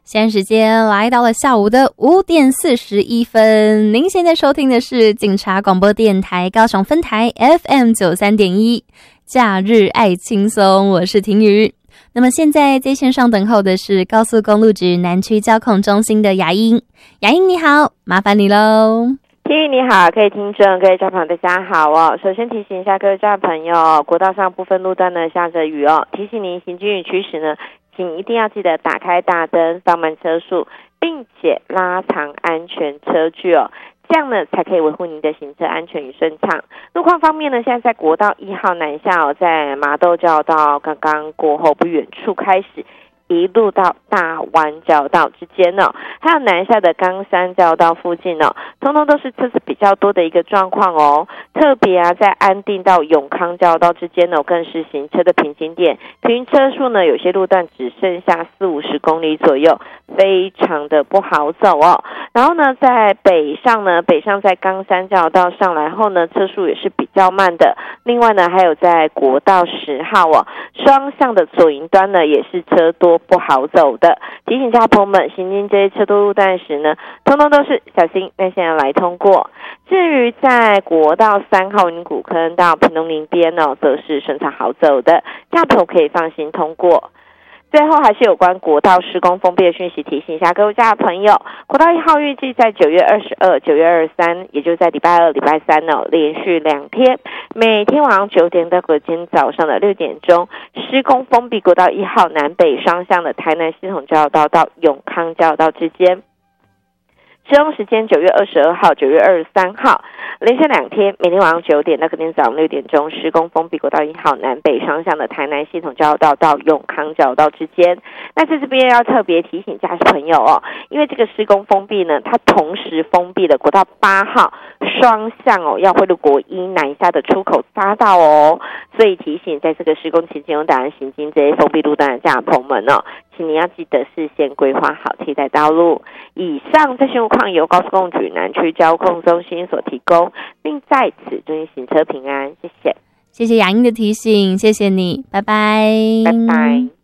现在时间来到了下午的5点41分，您现在收听的是警察广播电台高雄分台 FM 93.1，假日爱轻松，我是婷瑜。那么现在在线上等候的是高速公路局南区交控中心的雅英，雅英你好，麻烦你喽。 婷宇你好，各位听众、各位家朋友大家好哦。首先提醒一下各位家朋友，国道上部分路段呢下着雨哦，提醒您行经雨区时呢，请一定要记得打开大灯，放慢车速，并且拉长安全车距哦。这样呢，才可以维护您的行车安全与顺畅。路况方面呢，现在在国道1号南下哦，在麻豆交道刚刚过后不远处开始，一路到大湾交道之间哦，还有南下的冈山交道附近哦，通通都是车子比较多的一个状况哦。特别在安定到永康交道之间哦，更是行车的瓶颈点，平均车速呢，有些路段只剩下40-50公里左右，非常的不好走哦。然后呢，在北上在冈山交道上来后呢，车速也是比较慢的。另外呢，还有在国道10号哦，双向的左营端呢，也是车多不好走的。提醒家朋友们，行经这些车多路段时呢，通通都是小心耐心的来通过。至于在国道3号云谷坑到屏东林边哦，则是顺畅好走的，家朋友可以放心通过。最后还是有关国道施工封闭的讯息，提醒一下各位家的朋友，国道1号预计在9月22、9月23，也就是在礼拜2、礼拜3哦，连续2天，每天晚上9点到隔天早上的6点钟，施工封闭国道1号南北双向的台南系统交流道到永康交流道之间。施工时间9月22号、9月23号，连续2天，每天晚上9点到隔天早上6点钟，施工封闭国道1号南北双向的台南系统交流道到永康交流道之间。那在这边要特别提醒驾驶朋友哦，因为这个施工封闭呢，它同时封闭了国道8号双向哦，要汇入国一南下的出口匝道哦，所以提醒在这个施工期间有打算行经这些封闭路段的驾驶朋友们哦，请你要记得事先规划好替代道路。以上这些路况由高速公路局南区交控中心所提供，并在此祝你行车平安，谢谢。 谢谢雅英的提醒，谢谢你，拜拜， 拜拜。